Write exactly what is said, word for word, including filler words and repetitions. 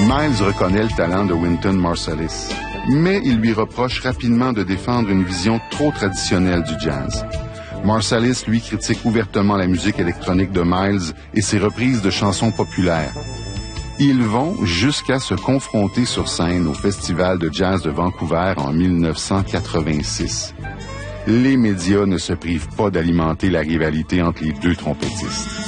Miles reconnaît le talent de Wynton Marsalis, mais il lui reproche rapidement de défendre une vision trop traditionnelle du jazz. Marsalis, lui, critique ouvertement la musique électronique de Miles et ses reprises de chansons populaires. Ils vont jusqu'à se confronter sur scène au Festival de jazz de Vancouver en mille neuf cent quatre-vingt-six. Les médias ne se privent pas d'alimenter la rivalité entre les deux trompettistes.